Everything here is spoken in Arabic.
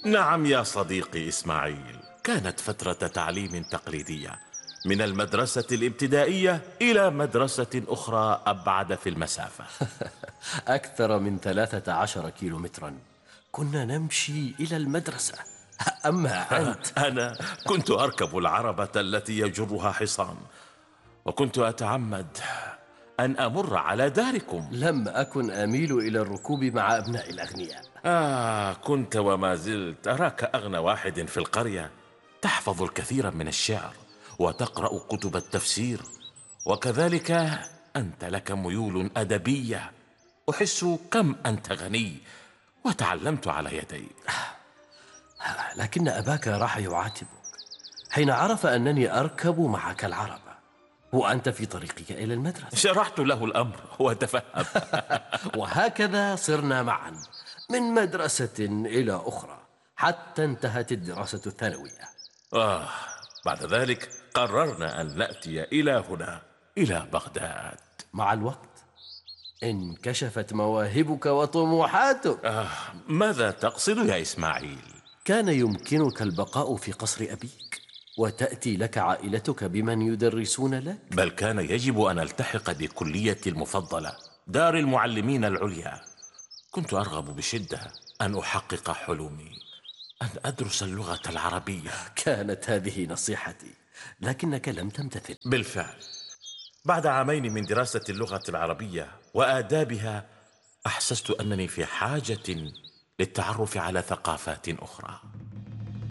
نعم يا صديقي إسماعيل، كانت فترة تعليم تقليدية من المدرسة الابتدائية إلى مدرسة أخرى أبعد في المسافة. أكثر من 13 كيلومترا كنا نمشي إلى المدرسة. أما أنت؟ أنا كنت أركب العربة التي يجرها حصان، وكنت أتعمد أن أمر على داركم. لم أكن أميل إلى الركوب مع أبناء الأغنياء. كنت وما زلت أراك أغنى واحد في القرية، تحفظ الكثير من الشعر وتقرأ كتب التفسير، وكذلك أنت لك ميول أدبية. أحس كم أنت غني، وتعلمت على يديك. لكن أباك راح يعاتبك حين عرف أنني أركب معك العربة وأنت في طريقك إلى المدرسة. شرحت له الأمر وتفهم. وهكذا صرنا معا من مدرسة إلى أخرى حتى انتهت الدراسة الثانوية. آه بعد ذلك قررنا أن نأتي إلى هنا، إلى بغداد. مع الوقت انكشفت مواهبك وطموحاتك. ماذا تقصد يا إسماعيل؟ كان يمكنك البقاء في قصر أبيك وتأتي لك عائلتك بمن يدرسون لك. بل كان يجب أن ألتحق بكليتي المفضلة، دار المعلمين العليا. كنت أرغب بشدة أن أحقق حلمي، أن أدرس اللغة العربية. كانت هذه نصيحتي، لكنك لم تمتثل. بالفعل، بعد عامين من دراسة اللغة العربية وآدابها، أحسست أنني في حاجة للتعرف على ثقافات أخرى.